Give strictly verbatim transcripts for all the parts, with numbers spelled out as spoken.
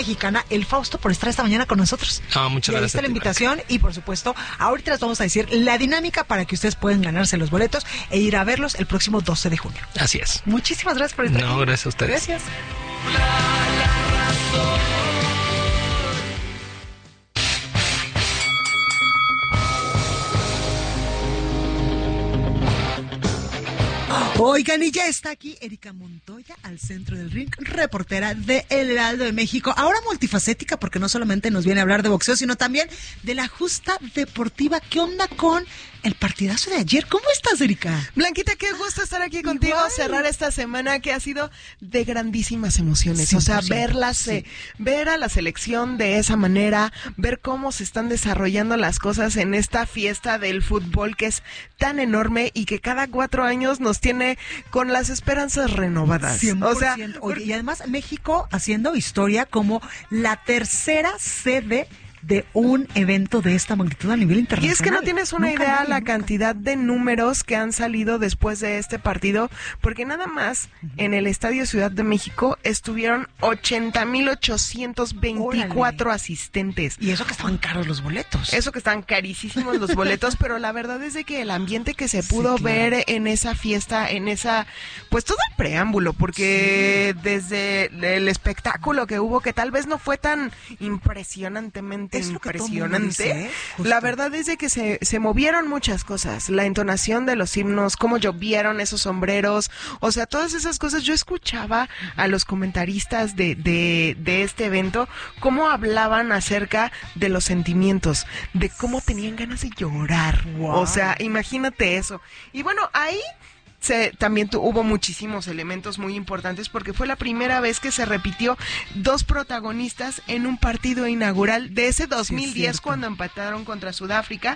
Mexicana, el Fausto, por estar esta mañana con nosotros. Ah, muchas y ahí gracias. está la invitación y, por supuesto, ahorita les vamos a decir la dinámica para que ustedes puedan ganarse los boletos e ir a verlos el próximo doce de junio. Así es. Muchísimas gracias por estar No, aquí. gracias a ustedes. Gracias. Oigan, y ya está aquí Erika Montoya al centro del ring, reportera de El Heraldo de México, ahora multifacética porque no solamente nos viene a hablar de boxeo, sino también de la justa deportiva. ¿Qué onda con el partidazo de ayer? ¿Cómo estás, Erika? Blanquita, qué gusto estar aquí contigo, Igual. cerrar esta semana que ha sido de grandísimas emociones. cien por O sea, ciento, verlas, sí. eh, ver a la selección de esa manera, ver cómo se están desarrollando las cosas en esta fiesta del fútbol que es tan enorme y que cada cuatro años nos tiene con las esperanzas renovadas. cien por ciento. O sea, Oye, y además México haciendo historia como la tercera sede de un evento de esta magnitud a nivel y internacional. es que no tienes una Nunca, idea nadie, la nunca. cantidad de números que han salido después de este partido, porque nada más en el Estadio Ciudad de México estuvieron ochenta mil ochocientos veinticuatro Órale. asistentes. Y eso que estaban caros los boletos. Eso que están carísimos los boletos, pero la verdad es de que el ambiente que se pudo Sí, claro. ver en esa fiesta, en esa, pues todo el preámbulo, porque sí. desde el espectáculo que hubo, que tal vez no fue tan impresionantemente Es lo que todo mundo impresionante, dice, ¿eh? Justo. la verdad es de que se, se movieron muchas cosas, la entonación de los himnos, cómo llovieron esos sombreros, o sea, todas esas cosas. Yo escuchaba a los comentaristas de, de, de este evento, cómo hablaban acerca de los sentimientos, de cómo tenían ganas de llorar. Wow. O sea, imagínate eso. Y bueno, ahí se, también tu, hubo muchísimos elementos muy importantes porque fue la primera vez que se repitió dos protagonistas en un partido inaugural de ese dos mil diez, sí, cuando empataron contra Sudáfrica.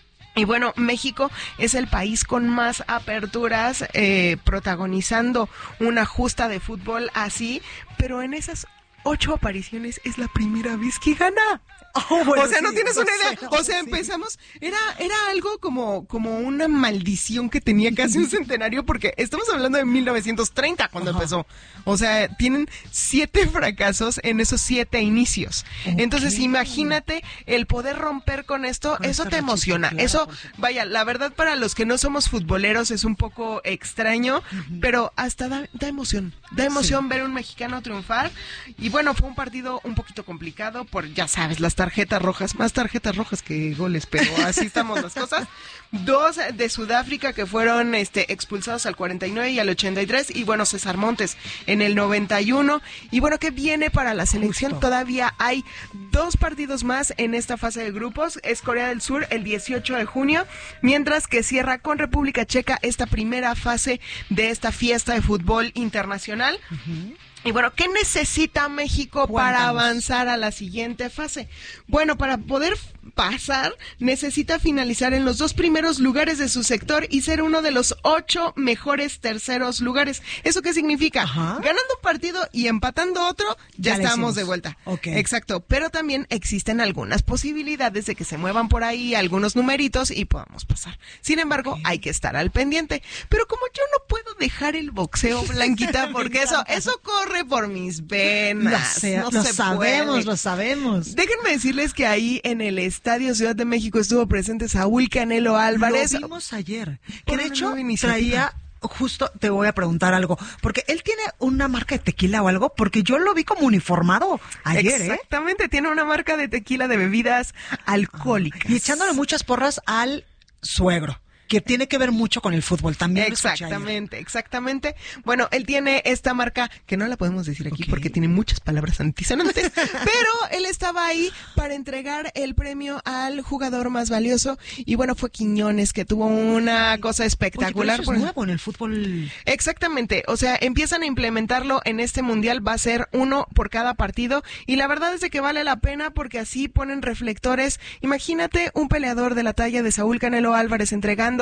Y bueno, México es el país con más aperturas eh, protagonizando una justa de fútbol así, pero en esas ocho apariciones es la primera vez que gana. Oh, bueno, o sea, no sí, tienes no una idea. sé, O sea, sí. empezamos, era era algo como como una maldición que tenía casi un centenario, porque estamos hablando de mil novecientos treinta cuando Ajá. empezó. O sea, tienen siete fracasos en esos siete inicios. Okay. Entonces, imagínate el poder romper con esto, con eso te emociona. Claro, eso, vaya, la verdad para los que no somos futboleros es un poco extraño, uh-huh. pero hasta da, da emoción. Da emoción sí. ver un mexicano triunfar. Y bueno, fue un partido un poquito complicado por, ya sabes, las tarjetas rojas, más tarjetas rojas que goles, pero así estamos las cosas. Dos de Sudáfrica que fueron este, expulsados al cuarenta y nueve y al ochenta y tres, y bueno, César Montes en el noventa y uno. Y bueno, ¿qué viene para la selección? Justo. Todavía hay dos partidos más en esta fase de grupos. Es Corea del Sur el dieciocho de junio, mientras que cierra con República Checa esta primera fase de esta fiesta de fútbol internacional. Uh-huh. Y bueno, ¿qué necesita México Cuéntanos. para avanzar a la siguiente fase? Bueno, para poder pasar, necesita finalizar en los dos primeros lugares de su sector y ser uno de los ocho mejores terceros lugares. ¿Eso qué significa? Ajá. Ganando un partido y empatando otro, ya, ya estamos de vuelta. Okay. Exacto, pero también existen algunas posibilidades de que se muevan por ahí algunos numeritos y podamos pasar. Sin embargo, okay. hay que estar al pendiente. Pero como yo no puedo dejar el boxeo, Blanquita, porque eso, eso corre por mis venas. Lo, sé, no lo se sabemos, puede. lo sabemos. Déjenme decirles que ahí en el Estadio Ciudad de México estuvo presente Saúl Canelo Álvarez. Lo vimos ayer. Que de hecho traía, justo te voy a preguntar algo, porque él tiene una marca de tequila o algo, porque yo lo vi como uniformado ayer, Exactamente, ¿eh? tiene una marca de tequila de bebidas alcohólicas. Y echándole muchas porras al suegro, que tiene que ver mucho con el fútbol también. Exactamente, exactamente. Bueno, él tiene esta marca que no la podemos decir aquí okay. porque tiene muchas palabras antisonantes, pero él estaba ahí para entregar el premio al jugador más valioso y bueno, fue Quiñones que tuvo una cosa espectacular. Oye, pero eso es nuevo en el fútbol. Exactamente, o sea, empiezan a implementarlo en este mundial, va a ser uno por cada partido y la verdad es de que vale la pena porque así ponen reflectores. Imagínate un peleador de la talla de Saúl Canelo Álvarez entregando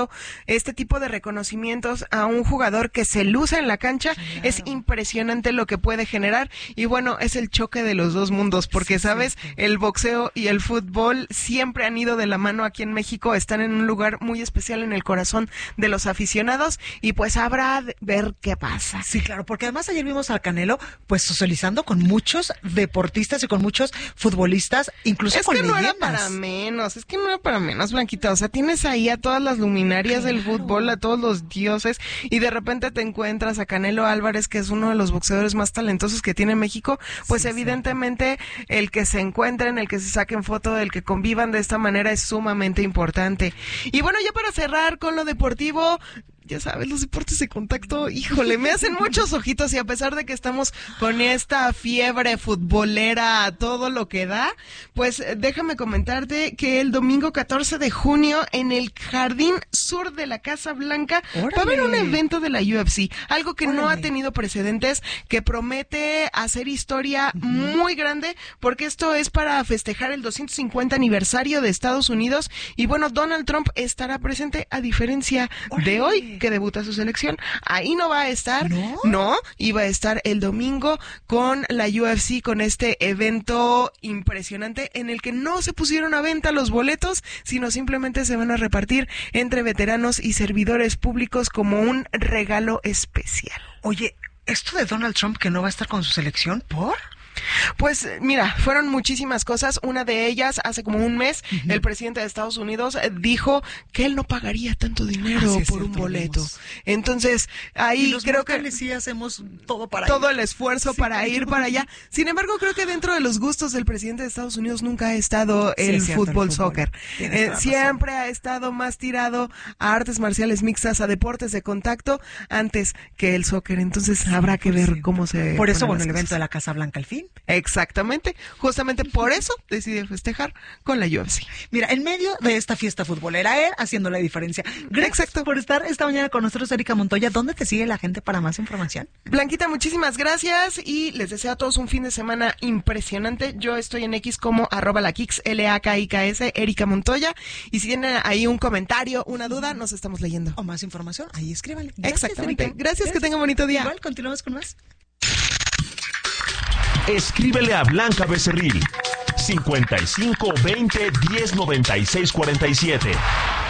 dando este tipo de reconocimientos a un jugador que se luce en la cancha, claro. Es impresionante lo que puede generar y bueno, es el choque de los dos mundos, porque sí, sabes, sí, sí. El boxeo y el fútbol siempre han ido de la mano aquí en México, están en un lugar muy especial en el corazón de los aficionados y pues habrá de ver qué pasa. Sí, claro, porque además ayer vimos al Canelo pues socializando con muchos deportistas y con muchos futbolistas, incluso es con que leyendas. No era para menos, es que no era para menos, Blanquita, o sea, tienes ahí a todas las luminarias claro. del fútbol, a todos los dioses y de repente te encuentras a Canelo Álvarez, que es uno de los boxeadores más talentosos que tiene México, pues sí, evidentemente sí. el que se encuentren, el que se saquen foto, el que convivan de esta manera es sumamente importante. Y bueno, ya para cerrar con lo deportivo, ya sabes, los deportes de contacto, híjole, me hacen muchos ojitos y a pesar de que estamos con esta fiebre futbolera a todo lo que da, pues déjame comentarte que el domingo catorce de junio en el Jardín Sur de la Casa Blanca ¡Órale! Va a haber un evento de la U F C, algo que ¡Órale! No ha tenido precedentes, que promete hacer historia uh-huh. muy grande, porque esto es para festejar el doscientos cincuenta aniversario de Estados Unidos y bueno, Donald Trump estará presente a diferencia ¡Órale! De hoy, que debuta su selección. Ahí no va a estar, no, no iba a estar el domingo con la U F C, con este evento impresionante en el que no se pusieron a venta los boletos, sino simplemente se van a repartir entre veteranos y servidores públicos como un regalo especial. Oye, esto de Donald Trump que no va a estar con su selección, ¿por? Pues mira, fueron muchísimas cosas. Una de ellas, hace como un mes, uh-huh. el presidente de Estados Unidos dijo que él no pagaría tanto dinero ah, sí, por un boleto. Entonces, ahí creo que sí hacemos todo para todo ir. el esfuerzo sí, para ir para allá. Sin embargo, creo que dentro de los gustos del presidente de Estados Unidos nunca ha estado sí, el, fútbol, el fútbol soccer. Eh, siempre ha estado más tirado a artes marciales mixtas, a deportes de contacto, antes que el soccer. Entonces, sí, habrá que ver sí. cómo se... Por eso, bueno, el evento de la Casa Blanca al fin. Exactamente, justamente por eso decidí festejar con la U F C. Mira, en medio de esta fiesta futbolera, él haciendo la diferencia. Gracias Exacto. por estar esta mañana con nosotros, Erika Montoya. ¿Dónde te sigue la gente para más información? Blanquita, muchísimas gracias y les deseo a todos un fin de semana impresionante. Yo estoy en X como arroba la Kix, L A K I K S, Erika Montoya. Y si tienen ahí un comentario, una duda, nos estamos leyendo. O más información, ahí escríbanle. Gracias, Exactamente. Erika. Gracias, Gracias, que tengan bonito día. Igual, continuamos con más. Escríbele a Blanca Becerril cincuenta y cinco veinte diez noventa y seis cuarenta y siete.